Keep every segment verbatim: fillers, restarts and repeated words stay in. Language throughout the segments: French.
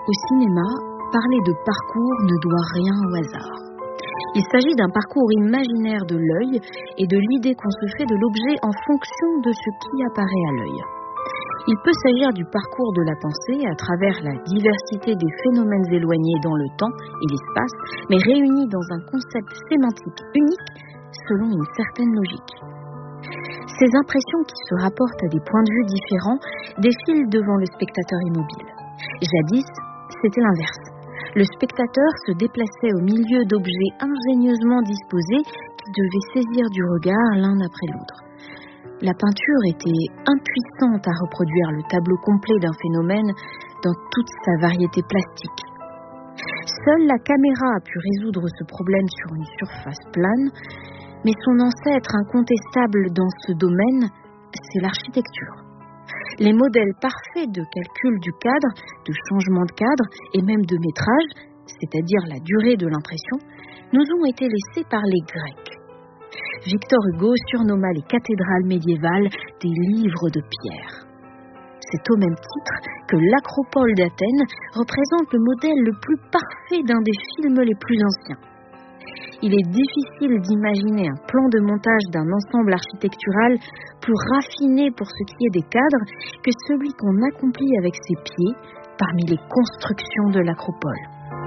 Au cinéma, parler de parcours ne doit rien au hasard. Il s'agit d'un parcours imaginaire de l'œil et de l'idée qu'on se fait de l'objet en fonction de ce qui apparaît à l'œil. Il peut s'agir du parcours de la pensée à travers la diversité des phénomènes éloignés dans le temps et l'espace, mais réunis dans un concept sémantique unique selon une certaine logique. Ces impressions qui se rapportent à des points de vue différents défilent devant le spectateur immobile. Jadis, c'était l'inverse. Le spectateur se déplaçait au milieu d'objets ingénieusement disposés qui devaient saisir du regard l'un après l'autre. La peinture était impuissante à reproduire le tableau complet d'un phénomène dans toute sa variété plastique. Seule la caméra a pu résoudre ce problème sur une surface plane, mais son ancêtre incontestable dans ce domaine, c'est l'architecture. Les modèles parfaits de calcul du cadre, de changement de cadre et même de métrage, c'est-à-dire la durée de l'impression, nous ont été laissés par les Grecs. Victor Hugo surnomma les cathédrales médiévales des livres de pierre. C'est au même titre que l'Acropole d'Athènes représente le modèle le plus parfait d'un des films les plus anciens. Il est difficile d'imaginer un plan de montage d'un ensemble architectural plus raffiné pour ce qui est des cadres que celui qu'on accomplit avec ses pieds parmi les constructions de l'Acropole.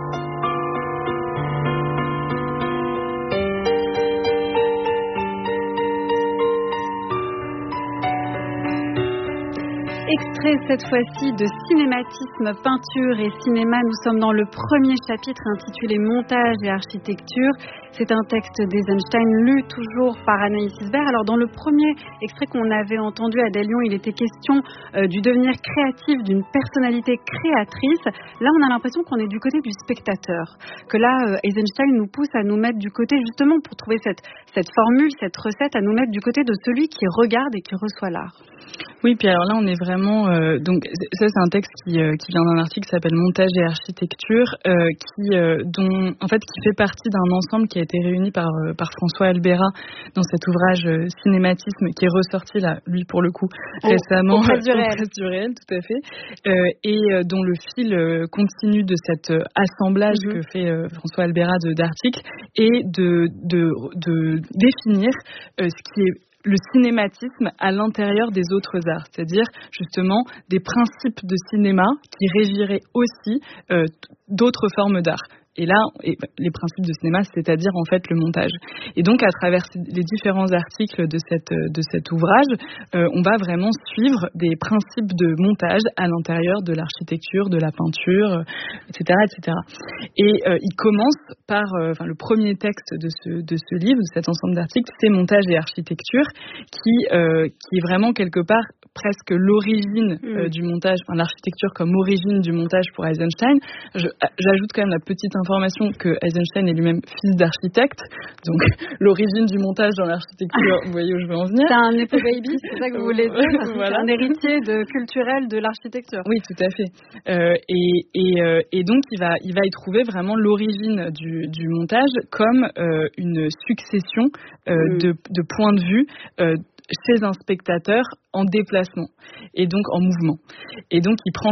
Extrait cette fois-ci de Cinématisme, peinture et cinéma. Nous sommes dans le premier chapitre intitulé Montage et architecture. C'est un texte d'Eisenstein lu toujours par Anaïs Isbert. Alors dans le premier extrait qu'on avait entendu à Adèle Lyon, il était question euh, du devenir créatif d'une personnalité créatrice. Là on a l'impression qu'on est du côté du spectateur. Que là euh, Eisenstein nous pousse à nous mettre du côté, justement pour trouver cette, cette formule, cette recette, à nous mettre du côté de celui qui regarde et qui reçoit l'art. Oui, puis alors là, on est vraiment... Euh, donc, ça, c'est un texte qui, euh, qui vient d'un article qui s'appelle Montage et architecture, euh, qui, euh, dont, en fait, qui fait partie d'un ensemble qui a été réuni par, euh, par François Albera dans cet ouvrage euh, Cinématisme, qui est ressorti, là, lui, pour le coup, oh, récemment. Au Presse du réel. Au Presse du réel, tout à fait. Euh, et euh, dont le fil euh, continu de cet euh, assemblage mm-hmm. que fait euh, François Albera de, d'articles est de, de, de définir euh, ce qui est le cinématisme à l'intérieur des autres arts, c'est-à-dire justement des principes de cinéma qui régiraient aussi euh, d'autres formes d'art. Et là, et les principes de cinéma, c'est-à-dire en fait le montage. Et donc, à travers les différents articles de, cette, de cet ouvrage, euh, on va vraiment suivre des principes de montage à l'intérieur de l'architecture, de la peinture, euh, et cetera, et cetera. Et euh, il commence par, euh, enfin, le premier texte de ce, de ce livre, de cet ensemble d'articles, c'est Montage et architecture, qui, euh, qui est vraiment quelque part presque l'origine euh, du montage, enfin l'architecture comme origine du montage pour Eisenstein. Je, j'ajoute quand même la petite information que Eisenstein est lui-même fils d'architecte, donc l'origine du montage dans l'architecture, vous voyez où je veux en venir. C'est un Nepo baby, c'est ça que vous voulez dire, voilà. Un héritier de, culturel de l'architecture. Oui, tout à fait. Euh, et, et, euh, et donc il va, il va y trouver vraiment l'origine du, du montage comme euh, une succession euh, mm. de, de points de vue euh, chez un spectateur en déplacement et donc en mouvement. Et donc il prend